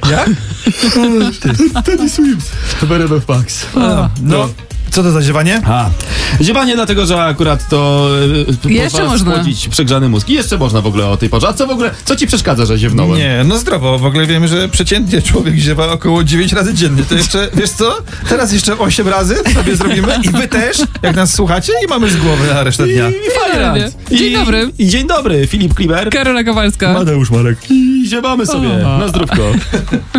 Jak? Teddy Swims. Wherever Pax. No, co to za ziewanie? Ziewanie dlatego, że akurat to Jeszcze pozwala można. schłodzić przegrzany mózg. I jeszcze można w ogóle o tej porze. A co w ogóle, co ci przeszkadza, że ziewnąłem? Nie, no zdrowo. W ogóle wiemy, że przeciętnie człowiek ziewa około 9 razy dziennie. To jeszcze, wiesz co? Teraz jeszcze 8 razy sobie zrobimy i wy też, jak nas słuchacie, i mamy z głowy na resztę dnia. I fajnie. Dzień dobry. I dzień dobry, Filip Kliber. Karola Kowalska. Mateusz Marek. I ziewamy sobie. Na zdrówko.